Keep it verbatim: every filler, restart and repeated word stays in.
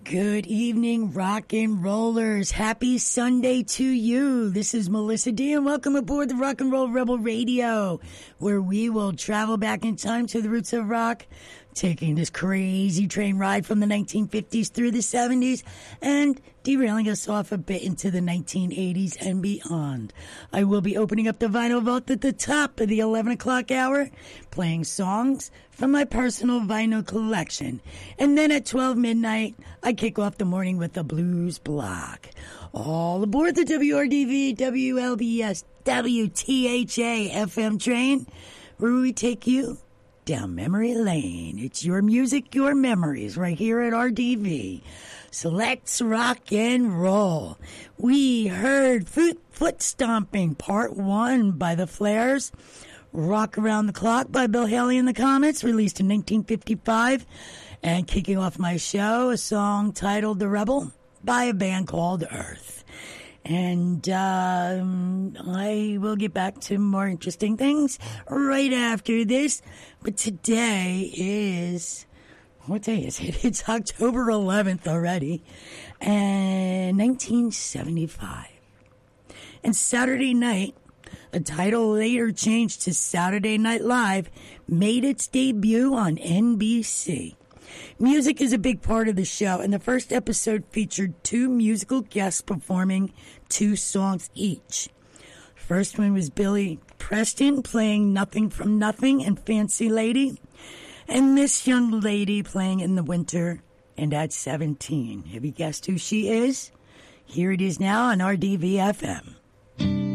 Good evening, rock and rollers. Happy Sunday to you. This is Melissa D, and welcome aboard the Rock and Roll Rebel Radio, where we will travel back in time to the roots of rock, taking this crazy train ride from the nineteen fifties through the seventies and derailing us off a bit into the nineteen eighties and beyond. I will be opening up the vinyl vault at the top of the eleven o'clock hour, playing songs from my personal vinyl collection. And then at twelve midnight, I kick off the morning with the blues block. All aboard the W R D V, W L B S, W T H A F M train, where we take you down memory lane. It's your music, your memories, right here at R D V. So let's rock and roll. We heard Foot, Foot Stomping, Part one by the Flares. Rock Around the Clock by Bill Haley and the Comets, released in nineteen fifty-five. And kicking off my show, a song titled The Rebel by a band called Earth. And um, I will get back to more interesting things right after this. But today is, what day is it? It's October eleventh already, and nineteen seventy-five. And Saturday night, a title later changed to Saturday Night Live, made its debut on N B C. Music is a big part of the show, and the first episode featured two musical guests performing two songs each. First one was Billy Preston playing Nothing from Nothing and Fancy Lady, and this young lady playing In the Winter and At seventeen. Have you guessed who she is? Here it is now on R D V F M.